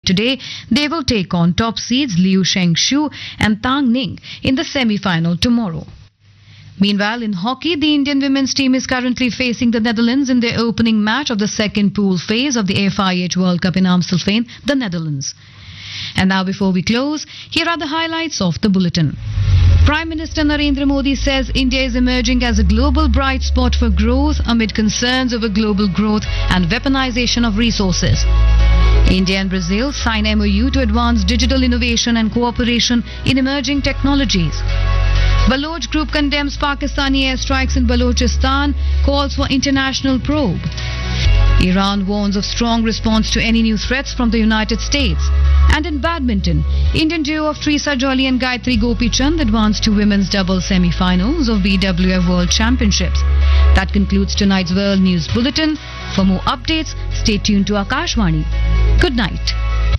Today, they will take on top seeds Liu Shengshu and Tang Ning in the semi-final tomorrow. Meanwhile, in hockey, the Indian women's team is currently facing the Netherlands in their opening match of the second pool phase of the FIH World Cup in Amstelveen, the Netherlands. And now, before we close, here are the highlights of the bulletin. Prime Minister Narendra Modi says India is emerging as a global bright spot for growth amid concerns over global growth and weaponization of resources. India and Brazil sign MOU to advance digital innovation and cooperation in emerging technologies. Baloch group condemns Pakistani airstrikes in Balochistan, calls for international probe. Iran warns of strong response to any new threats from the United States. And in badminton, Indian duo of Trisa Jolly and Gayatri Gopichand advanced to women's doubles semi-finals of BWF World Championships. That concludes tonight's World News Bulletin. For more updates, stay tuned to Akashvani. Good night.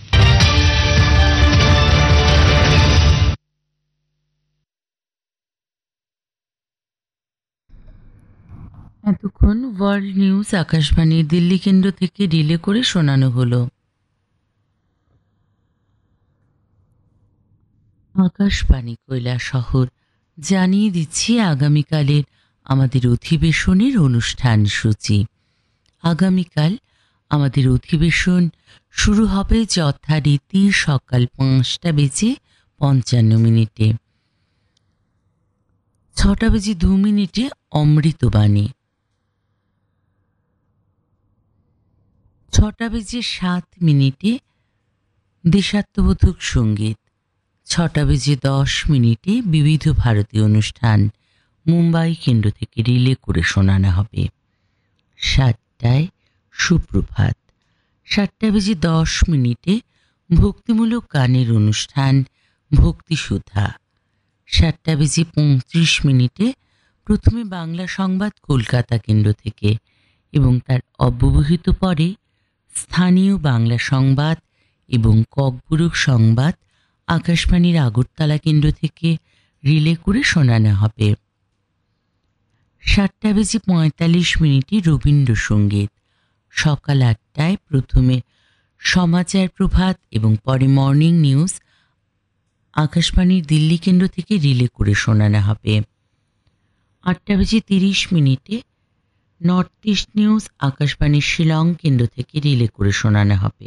এতক্ষণ world news আকাশবাণীর দিল্লি কেন্দ্র থেকে relay করে শোনানো হলো। আকাশবাণী কৈলাসহর জানিয়ে দিচ্ছি আগামীকালের আমাদের অধিবেশনের অনুষ্ঠান সূচি। আগামীকাল আমাদের অধিবেশন শুরু হবে যথারীতি সকাল 5:55 6:02 অমৃতবাণী, 6:07 দেশাত্মবোধক সঙ্গীত, 6:10 বিবিধ ভারতীয় অনুষ্ঠান মুম্বাই কেন্দ্র থেকে রিলে করে শোনানো হবে। 7টায় সুপ্রভাত, 7:10 ভক্তিমূলক গানের অনুষ্ঠান ভক্তিসুধা, 7:35 প্রথমে বাংলা সংবাদ কলকাতা কেন্দ্র থেকে এবং তার অব্যবহিত পরে স্থানীয় বাংলা সংবাদ এবং ককবুরক সংবাদ আকাশবাণীর আগরতলা কেন্দ্র থেকে রিলে করে শোনানো হবে। 7:45 রবীন্দ্রসঙ্গীত, সকাল 8টায় প্রথমে সমাচার প্রভাত এবং পরে মর্নিং নিউজ আকাশবাণীর দিল্লি কেন্দ্র থেকে রিলে করে শোনানো হবে। 8:30 নর্থ ইস্ট নিউজ আকাশবাণীর শিলং কেন্দ্র থেকে রিলে করে শোনানো হবে।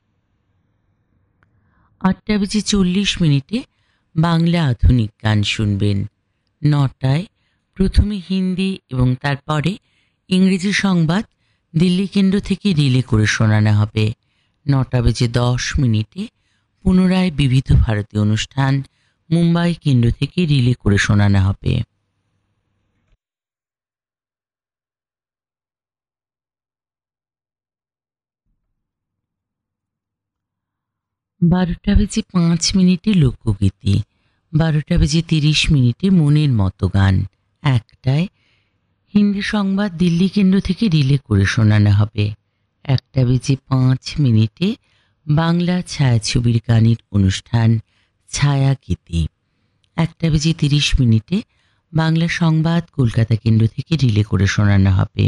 8:40 বাংলা আধুনিক গান শুনবেন। 9টায় প্রথমে হিন্দি এবং তারপরে ইংরেজি সংবাদ দিল্লি কেন্দ্র থেকে রিলে করে শোনানো হবে। 9:10 পুনরায় বিবিধ ভারতীয় অনুষ্ঠান মুম্বাই কেন্দ্র থেকে রিলে করে শোনানো হবে। 12:05 লোকগীতি, 12:30 মনের মতো গান। 1টায় হিন্দি সংবাদ দিল্লি কেন্দ্র থেকে রিলে করে শোনানো হবে। 1:05 বাংলা ছায়াছবির গানের অনুষ্ঠান ছায়াগীতি। 1:30 বাংলা সংবাদ কলকাতা কেন্দ্র থেকে রিলে করে শোনানো হবে।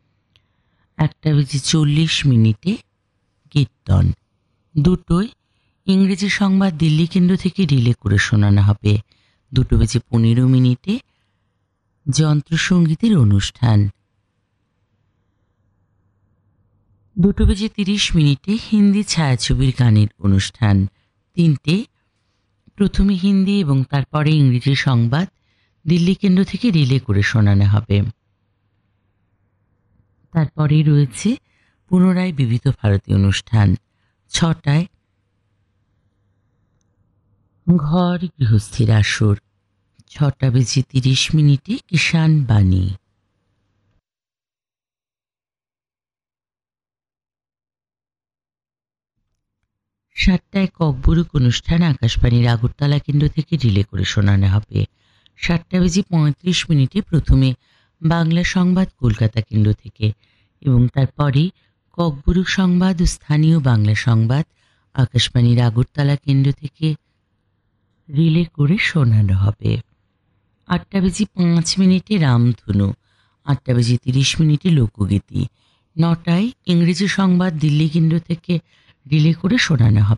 1:40 কীর্তন। 2টোয় ইংরেজি সংবাদ দিল্লি কেন্দ্র থেকে রিলে করে শোনানো হবে। 2:15 যন্ত্রসঙ্গীতের অনুষ্ঠান। 2:30 হিন্দি ছায়াছবির গানের অনুষ্ঠান। 3টে প্রথমে হিন্দি এবং তারপরে ইংরেজি সংবাদ দিল্লি কেন্দ্র থেকে রিলে করে শোনানো হবে। তারপরে রয়েছে পুনরায় বিবিধ ভারতীয় অনুষ্ঠান। 6টায় ঘর গৃহস্থীর আসর। 6:30 কিষান বাণী। 7টায় ককবুরক অনুষ্ঠান আকাশবাণীর আগরতলা কেন্দ্র থেকে রিলে করে শোনানো হবে। 7:35 প্রথমে বাংলা সংবাদ কলকাতা কেন্দ্র থেকে এবং তারপরে ককবুরক সংবাদ ও স্থানীয় বাংলা সংবাদ আকাশবাণীর আগরতলা কেন্দ্র থেকে রিলে করে শোনানো হবে। 8:05 রামধনু, 8:30 লোকগীতি। 9টায় ইংরেজি সংবাদ দিল্লি কেন্দ্র থেকে রিলে করে শোনানো হবে।